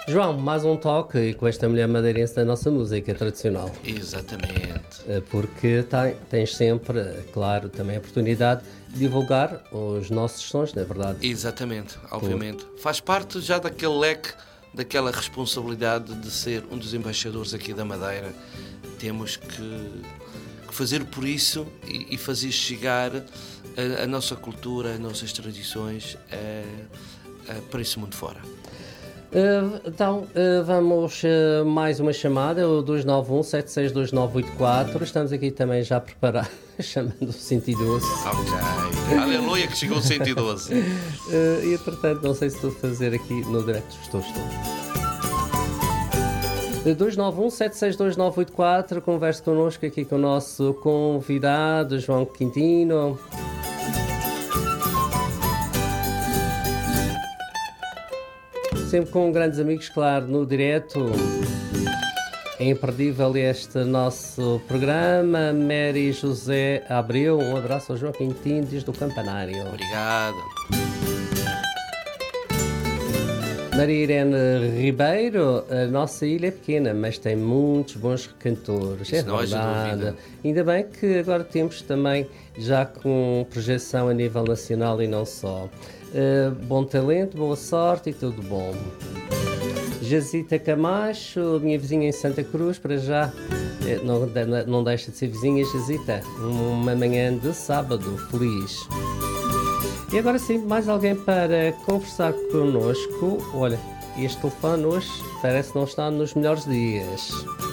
João, mais um toque e com esta mulher madeirense da nossa música tradicional. Exatamente. Porque tens sempre, claro, também a oportunidade de divulgar os nossos sons, não é verdade? Exatamente, obviamente. Faz parte já daquele leque, daquela responsabilidade de ser um dos embaixadores aqui da Madeira. Temos que fazer por isso e fazer chegar a nossa cultura, as nossas tradições para esse mundo fora. Vamos mais uma chamada, o 291-762984. Estamos aqui também já preparados, chamando o 112. Ok, aleluia que chegou o 112. E entretanto, não sei se estou a fazer aqui no direto. Estou. 291-762984. Converse connosco aqui com o nosso convidado, João Quintino. Sempre com grandes amigos, claro, no direto. É imperdível este nosso programa. Mary José Abreu, um abraço ao João Quintino desde o Campanário. Obrigado. Maria Irene Ribeiro, a nossa ilha é pequena, mas tem muitos bons cantores. Isso não é verdade. Ainda bem que agora temos também já com projeção a nível nacional e não só. Bom talento, boa sorte e tudo bom. Jazita Camacho, minha vizinha em Santa Cruz, para já não deixa de ser vizinha, Jazita. Uma manhã de sábado feliz. E agora sim, mais alguém para conversar connosco. Olha, este telefone hoje parece não estar nos melhores dias.